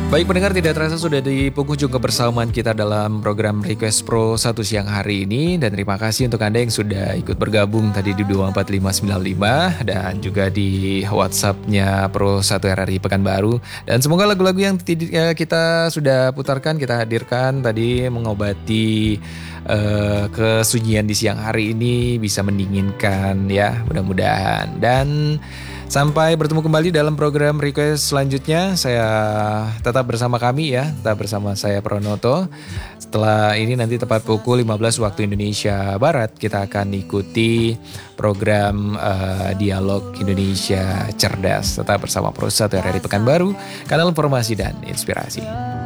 Baik pendengar, tidak terasa sudah di penghujung kebersamaan kita dalam program Request Pro 1 siang hari ini. Dan terima kasih untuk Anda yang sudah ikut bergabung tadi di 24595 dan juga di WhatsApp-nya Pro 1 RRI Pekanbaru. Dan semoga lagu-lagu yang kita sudah putarkan, kita hadirkan tadi mengobati kesunyian di siang hari ini, bisa mendinginkan ya, mudah-mudahan. Dan sampai bertemu kembali dalam program request selanjutnya. Saya tetap bersama kami ya, tetap bersama saya Pronoto. Setelah ini nanti tepat pukul 15 waktu Indonesia Barat, kita akan ikuti program Dialog Indonesia Cerdas. Tetap bersama Pro 1 RRI Pekanbaru, kanal informasi dan inspirasi.